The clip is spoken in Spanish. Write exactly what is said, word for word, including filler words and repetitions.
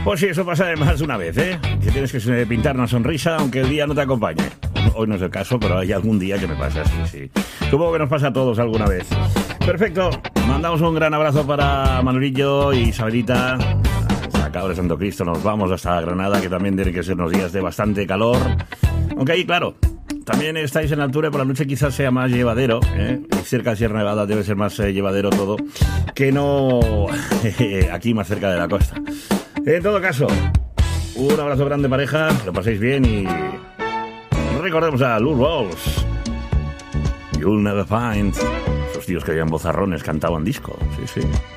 Pues sí, eso pasa más de una vez, ¿eh? Que tienes que pintar una sonrisa aunque el día no te acompañe. Hoy no es el caso, pero hay algún día que me pasa así, sí. Supongo que nos pasa a todos alguna vez. Perfecto. Mandamos un gran abrazo para Manolillo y Isabelita. Acá de Santo Cristo nos vamos hasta Granada, que también tiene que ser unos días de bastante calor. Aunque ahí, claro, también estáis en altura y por la noche quizás sea más llevadero, ¿eh? Cerca de Sierra Nevada debe ser más eh, llevadero todo que no aquí más cerca de la costa. En todo caso, un abrazo grande, pareja, que lo paséis bien y recordemos a Lou Rawls. You'll never find. Esos tíos que habían bozarrones, cantaban disco, sí, sí.